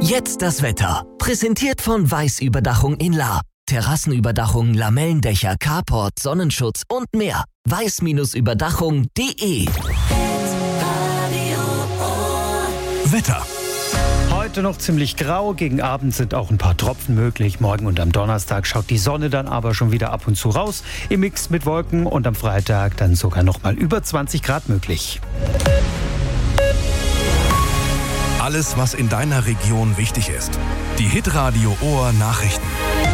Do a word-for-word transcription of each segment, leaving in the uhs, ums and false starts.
Jetzt das Wetter. Präsentiert von Weiß-Überdachung in Lahr. Terrassenüberdachung, Lamellendächer, Carport, Sonnenschutz und mehr. weiß Überdachung punkt de. Wetter. Heute noch ziemlich grau, gegen Abend sind auch ein paar Tropfen möglich. Morgen und am Donnerstag schaut die Sonne dann aber schon wieder ab und zu raus, im Mix mit Wolken, und am Freitag dann sogar noch mal über zwanzig Grad möglich. Alles, was in deiner Region wichtig ist. Die Hitradio Ohr Nachrichten.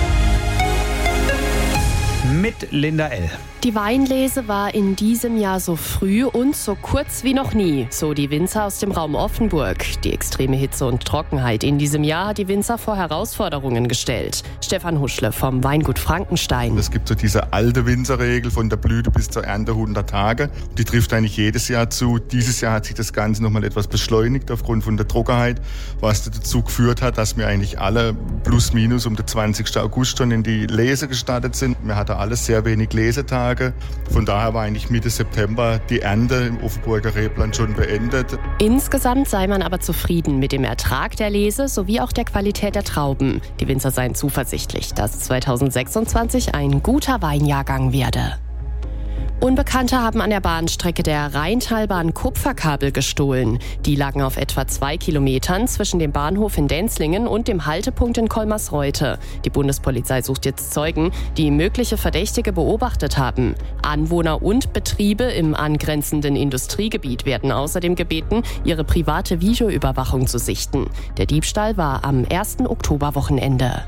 Mit Linda L. Die Weinlese war in diesem Jahr so früh und so kurz wie noch nie, so die Winzer aus dem Raum Offenburg. Die extreme Hitze und Trockenheit in diesem Jahr hat die Winzer vor Herausforderungen gestellt. Stefan Huschle vom Weingut Frankenstein. Es gibt so diese alte Winzerregel von der Blüte bis zur Ernte hundert Tage. Die trifft eigentlich jedes Jahr zu. Dieses Jahr hat sich das Ganze nochmal etwas beschleunigt aufgrund von der Trockenheit, was dazu geführt hat, dass wir eigentlich alle plus minus um den zwanzigsten August schon in die Lese gestartet sind. Wir hatten alles sehr wenig Lesetage. Von daher war eigentlich Mitte September die Ernte im Offenburger Rebland schon beendet. Insgesamt sei man aber zufrieden mit dem Ertrag der Lese sowie auch der Qualität der Trauben. Die Winzer seien zuversichtlich, dass zweitausendsechsundzwanzig ein guter Weinjahrgang werde. Unbekannte haben an der Bahnstrecke der Rheintalbahn Kupferkabel gestohlen. Die lagen auf etwa zwei Kilometern zwischen dem Bahnhof in Denzlingen und dem Haltepunkt in Kolmersreute. Die Bundespolizei sucht jetzt Zeugen, die mögliche Verdächtige beobachtet haben. Anwohner und Betriebe im angrenzenden Industriegebiet werden außerdem gebeten, ihre private Videoüberwachung zu sichten. Der Diebstahl war am ersten Oktoberwochenende.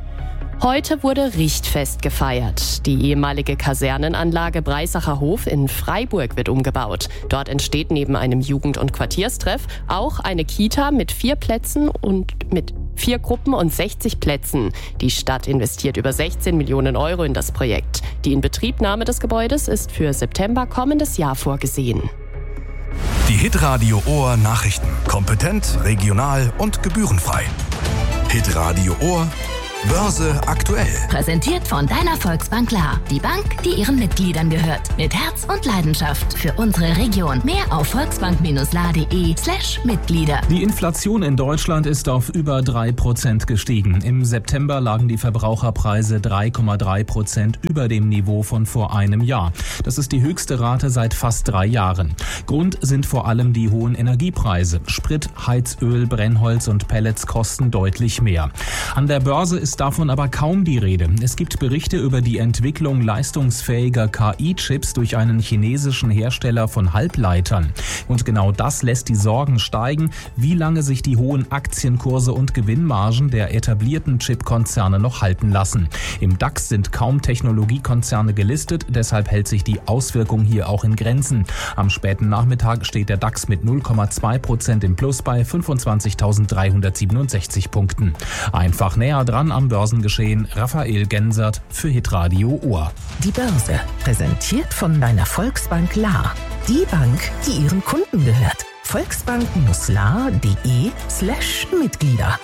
Heute wurde Richtfest gefeiert. Die ehemalige Kasernenanlage Breisacher Hof in Freiburg wird umgebaut. Dort entsteht neben einem Jugend- und Quartierstreff auch eine Kita mit vier Plätzen und mit vier Gruppen und sechzig Plätzen. Die Stadt investiert über sechzehn Millionen Euro in das Projekt. Die Inbetriebnahme des Gebäudes ist für September kommendes Jahr vorgesehen. Die Hitradio Ohr Nachrichten. Kompetent, regional und gebührenfrei. Hitradio Ohr Börse aktuell. Präsentiert von deiner Volksbank Lahr. Die Bank, die ihren Mitgliedern gehört. Mit Herz und Leidenschaft für unsere Region. Mehr auf volksbank-lahr.de slash Mitglieder. Die Inflation in Deutschland ist auf über drei Prozent gestiegen. Im September lagen die Verbraucherpreise drei Komma drei Prozent über dem Niveau von vor einem Jahr. Das ist die höchste Rate seit fast drei Jahren. Grund sind vor allem die hohen Energiepreise. Sprit, Heizöl, Brennholz und Pellets kosten deutlich mehr. An der Börse ist davon aber kaum die Rede. Es gibt Berichte über die Entwicklung leistungsfähiger K I-Chips durch einen chinesischen Hersteller von Halbleitern. Und genau das lässt die Sorgen steigen, wie lange sich die hohen Aktienkurse und Gewinnmargen der etablierten Chipkonzerne noch halten lassen. Im DAX sind kaum Technologiekonzerne gelistet, deshalb hält sich die Auswirkung hier auch in Grenzen. Am späten Nachmittag steht der DAX mit null Komma zwei Prozent im Plus bei fünfundzwanzigtausenddreihundertsiebenundsechzig Punkten. Einfach näher dran am Börsengeschehen, Raphael Gensert für Hitradio Ohr. Die Börse, präsentiert von deiner Volksbank Lahr. Die Bank, die ihren Kunden gehört. volksbank-lahr.de slash Mitglieder.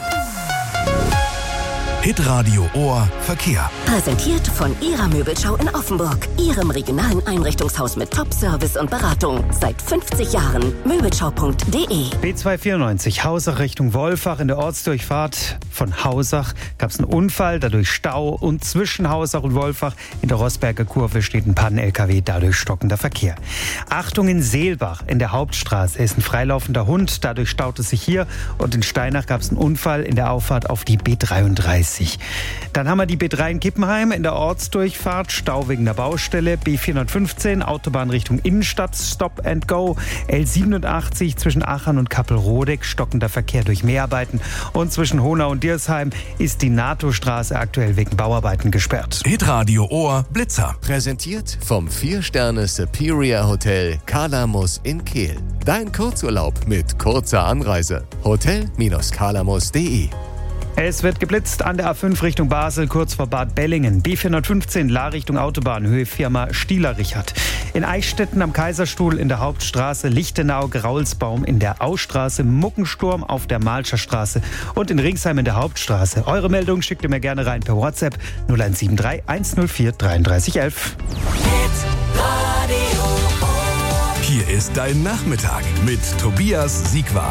Hitradio Ohr Verkehr. Präsentiert von Ihrer Möbelschau in Offenburg. Ihrem regionalen Einrichtungshaus mit Top-Service und Beratung. Seit fünfzig Jahren. Möbelschau punkt de. B zweihundertvierundneunzig, Hausach Richtung Wolfach. In der Ortsdurchfahrt von Hausach gab es einen Unfall, dadurch Stau. Und zwischen Hausach und Wolfach in der Rossberger Kurve steht ein Pannen-L K W, dadurch stockender Verkehr. Achtung in Seelbach, in der Hauptstraße ist ein freilaufender Hund, dadurch staut es sich hier. Und in Steinach gab es einen Unfall in der Auffahrt auf die B dreiunddreißig. Dann haben wir die B drei in Kippenheim in der Ortsdurchfahrt, Stau wegen der Baustelle. B vierhundertfünfzehn, Autobahn Richtung Innenstadt, Stop and Go. L siebenundachtzig zwischen Aachen und Kappelrodeck, stockender Verkehr durch Mehrarbeiten. Und zwischen Honau und Diersheim ist die NATO-Straße aktuell wegen Bauarbeiten gesperrt. Hitradio Ohr Blitzer. Präsentiert vom vier Sterne Superior Hotel Kalamus in Kehl. Dein Kurzurlaub mit kurzer Anreise. hotel Kalamus punkt de. Es wird geblitzt an der A fünf Richtung Basel, kurz vor Bad Bellingen. B vierhundertfünfzehn, Lahr Richtung Autobahn, Höhe Firma Stieler-Richard. In Eichstätten am Kaiserstuhl in der Hauptstraße, Lichtenau, Graulsbaum in der Austraße, Muckensturm auf der Malscher Straße und in Ringsheim in der Hauptstraße. Eure Meldung schickt ihr mir gerne rein per WhatsApp null eins sieben drei eins null vier drei drei eins eins. Hier ist dein Nachmittag mit Tobias Siegwart.